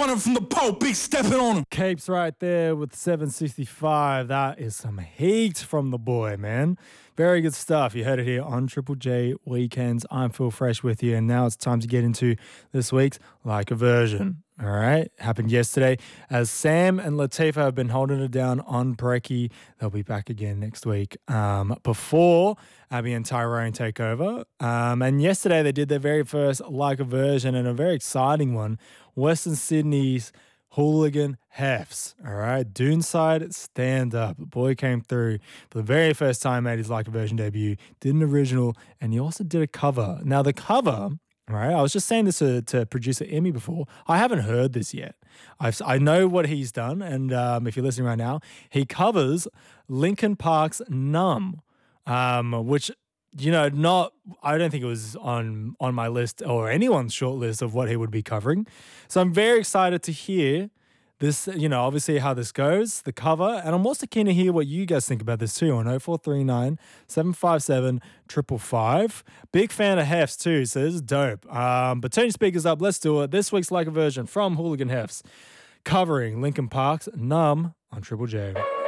running from the pole, big stepping on him. Capes right there with 765. That is some heat from the boy, man. Very good stuff. You heard it here on Triple J Weekends. I'm Phil Fresh with you, and now it's time to get into this week's Like a Version. All right, happened yesterday as Sam and Latifah have been holding it down on Breaky. They'll be back again next week before Abby and Tyrone take over. And yesterday they did their very first Like a Version, and a very exciting one. Western Sydney's Hooligan Hefs. All right, Doonside stand up. The boy came through for the very first time, made his Like a Version debut, did an original, and he also did a cover. Now the cover, right, I was just saying this to producer Emmy before. I haven't heard this yet. I know what he's done, and if you're listening right now, he covers Linkin Park's Numb, which, you know, I don't think it was on my list or anyone's short list of what he would be covering. So I'm very excited to hear this, you know, obviously how this goes, the cover, and I'm also keen to hear what you guys think about this too on 0439 757 555. Big fan of Hefs too, so this is dope. But turn your speakers up, let's do it. This week's Like a Version from Hooligan Hefs, covering Linkin Park's Numb on Triple J.